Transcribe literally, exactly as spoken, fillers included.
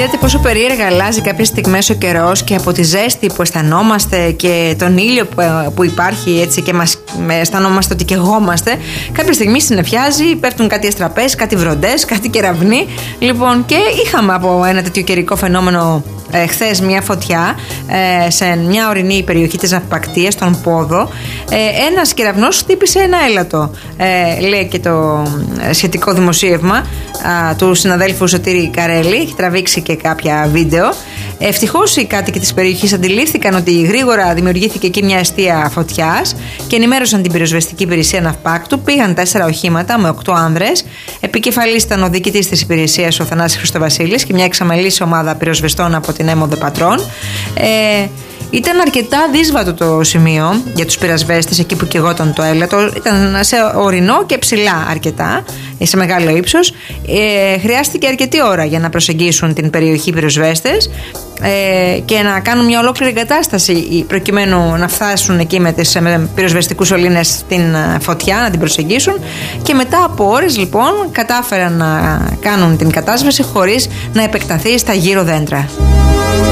Είδατε πόσο περίεργα αλλάζει κάποιες στιγμές ο καιρός και από τη ζέστη που αισθανόμαστε και τον ήλιο που υπάρχει έτσι και μας αισθανόμαστε ότι καιγόμαστε. Κάποια στιγμή συννεφιάζει, πέφτουν κάτι αστραπές, κάτι βροντές, κάτι κεραυνοί. Λοιπόν, και είχαμε από ένα τέτοιο καιρικό φαινόμενο ε, χθες μια φωτιά ε, σε μια ορεινή περιοχή της Ναυπακτίας, στον Πόδο. Ε, ένας κεραυνός χτύπησε ένα έλατο, ε, λέει και το σχετικό δημοσίευμα α, του συναδέλφου Σωτήρη Καρέλη. Έχει τραβήξει και κάποια βίντεο. Ευτυχώς οι κάτοικοι της περιοχής αντιλήφθηκαν ότι γρήγορα δημιουργήθηκε εκεί μια αιστεία φωτιάς και ενημέρωσαν την πυροσβεστική υπηρεσία Ναυπάκτου. Πήγαν τέσσερα οχήματα με οκτώ άνδρες. Επικεφαλής ήταν ο διοικητής της υπηρεσίας, ο Θανάσης Χριστοβασίλης, και μια εξαμελής ομάδα πυροσβεστών από την ΕΜΟΔΕ Πατρών. Ε, Ήταν αρκετά δύσβατο το σημείο για τους πυρασβέστες εκεί που καιγόταν το έλατο. Ήταν σε ορεινό και ψηλά αρκετά, σε μεγάλο ύψος. Ε, χρειάστηκε αρκετή ώρα για να προσεγγίσουν την περιοχή πυροσβέστες ε, και να κάνουν μια ολόκληρη εγκατάσταση προκειμένου να φτάσουν εκεί με τις με πυροσβεστικούς σωλήνες στην φωτιά, να την προσεγγίσουν. Και μετά από ώρες λοιπόν κατάφεραν να κάνουν την κατάσβεση χωρίς να επεκταθεί στα γύρω δέντρα.